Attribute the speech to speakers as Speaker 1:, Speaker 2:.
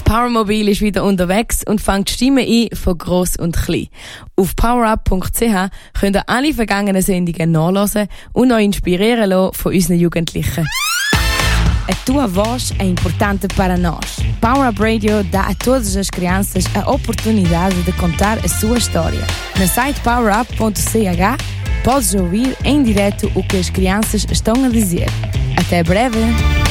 Speaker 1: Powermobil ist wieder unterwegs und fängt Stimmen ein von gross und klein. Auf powerup.ch könnt ihr alle vergangenen Sendungen nachhören und euch inspirieren lassen von unseren Jugendlichen. A tua voz é importante para nós. Power Up Radio dá a todas as crianças a oportunidade de contar a sua história. No site powerup.ch podes ouvir em direto o que as crianças estão a dizer. Até breve!